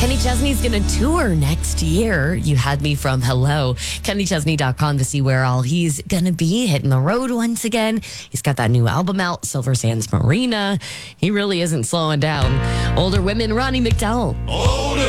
Kenny Chesney's going to tour next year. You had me from hello. KennyChesney.com to see where all he's going to be, hitting the road once again. He's got that new album out, Silver Sands Marina. He really isn't slowing down. Older women, Ronnie McDowell.